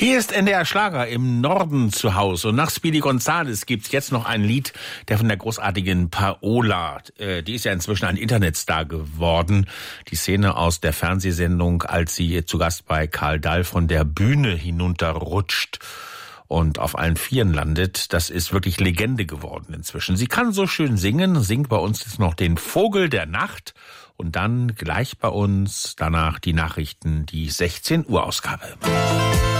Hier ist NDR Schlager im Norden zu Hause. Und nach Speedy Gonzales gibt's jetzt noch ein Lied, der von der großartigen Paola, die ist ja inzwischen ein Internetstar geworden. Die Szene aus der Fernsehsendung, als sie zu Gast bei Karl Dall von der Bühne hinunterrutscht und auf allen Vieren landet, das ist wirklich Legende geworden inzwischen. Sie kann so schön singen, singt bei uns jetzt noch den Vogel der Nacht und dann gleich bei uns danach die Nachrichten, die 16 Uhr Ausgabe.